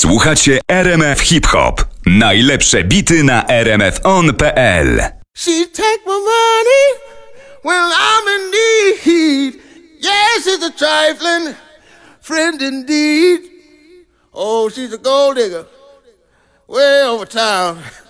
Słuchacie RMF Hip Hop. Najlepsze bity na rmfon.pl. She take my money when I'm in need. Yes, she's a trifling friend indeed. Oh, she's a gold digger way over town.